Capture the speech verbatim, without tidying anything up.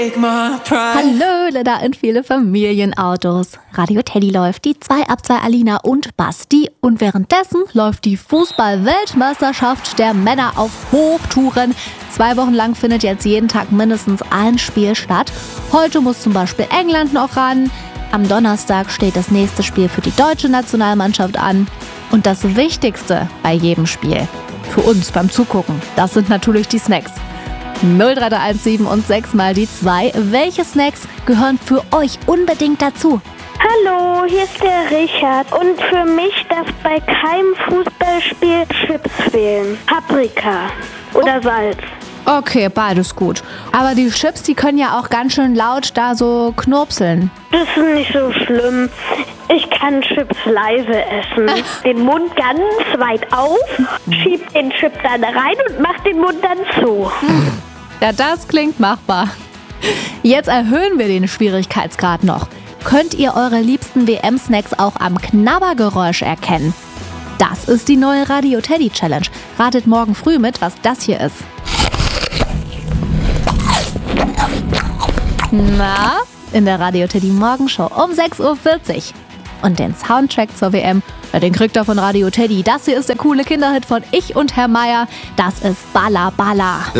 Hallöle da in viele Familienautos. Radio Teddy läuft, die zwei ab zwei Alina und Basti. Und währenddessen läuft die Fußball-Weltmeisterschaft der Männer auf Hochtouren. Zwei Wochen lang findet jetzt jeden Tag mindestens ein Spiel statt. Heute muss zum Beispiel England noch ran. Am Donnerstag steht das nächste Spiel für die deutsche Nationalmannschaft an. Und das Wichtigste bei jedem Spiel, für uns beim Zugucken, das sind natürlich die Snacks. null drei drei eins sieben und sechs mal die zwei. Welche Snacks gehören für euch unbedingt dazu? Hallo, hier ist der Richard. Und für mich darf bei keinem Fußballspiel Chips fehlen. Paprika oder oh. Salz. Okay, beides gut. Aber die Chips, die können ja auch ganz schön laut da so knurpseln. Das ist nicht so schlimm. Ich kann Chips leise essen. Den Mund ganz weit auf, schieb den Chip dann rein und mach den Mund dann zu. Ja, das klingt machbar. Jetzt erhöhen wir den Schwierigkeitsgrad noch. Könnt ihr eure liebsten W M-Snacks auch am Knabbergeräusch erkennen? Das ist die neue Radio Teddy Challenge. Ratet morgen früh mit, was das hier ist. Na, in der Radio Teddy Morgenshow um sechs Uhr vierzig. Und den Soundtrack zur W M, ja, den kriegt ihr von Radio Teddy. Das hier ist der coole Kinderhit von Ich und Herr Meier. Das ist Balla Balla.